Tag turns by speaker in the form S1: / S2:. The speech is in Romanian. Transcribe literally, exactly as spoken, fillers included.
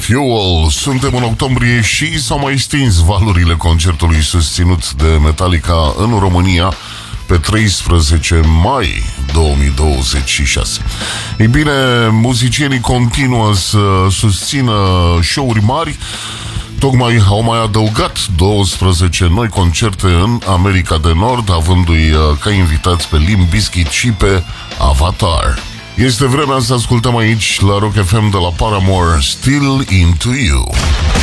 S1: Fuel. Suntem în octombrie și s-au mai stins valurile concertului susținut de Metallica în România pe treisprezece mai două mii douăzeci și șase. Ei bine, muzicienii continuă să susțină show-uri mari. Tocmai au mai adăugat douăsprezece noi concerte în America de Nord, avându-i ca invitați pe Limp Bizkit și pe Avatar. Este vremea să ascultăm aici la Rock F M de la Paramore, Still Into You.